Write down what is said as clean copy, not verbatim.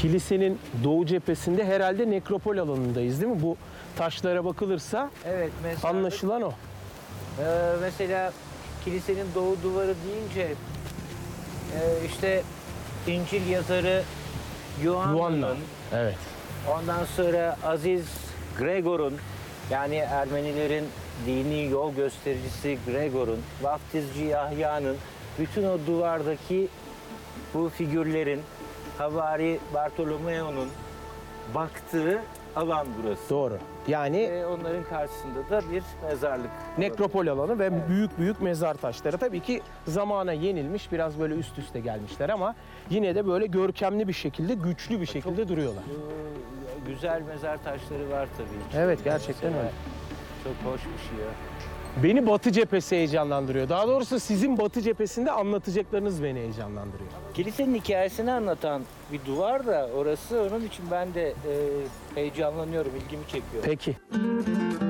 kilisenin doğu cephesinde herhalde nekropol alanındayız değil mi? Bu taşlara bakılırsa Evet, mezarlık. anlaşılan o. Mesela kilisenin doğu duvarı deyince işte İncil yazarı Yuhanna. Yuhanna'nın, Evet. ondan sonra Aziz Gregor'un, yani Ermenilerin dini yol göstericisi Gregor'un, vaftizci Yahya'nın, bütün o duvardaki bu figürlerin, Havari Bartolomeo'nun baktığı alan burası. Doğru. Yani Ve onların karşısında da bir mezarlık. nekropol alanı ve büyük büyük mezar taşları. Tabii ki zamana yenilmiş, biraz böyle üst üste gelmişler ama yine de böyle görkemli bir şekilde, güçlü bir şekilde duruyorlar. Güzel mezar taşları var tabii. içinde. Evet, gerçekten Mesela öyle. Çok hoş bir şey ya. Beni Batı cephesi heyecanlandırıyor. Daha doğrusu sizin Batı cephesinde anlatacaklarınız beni heyecanlandırıyor. Kilisenin hikayesini anlatan bir duvar da orası. Onun için ben de heyecanlanıyorum, ilgimi çekiyor. Peki.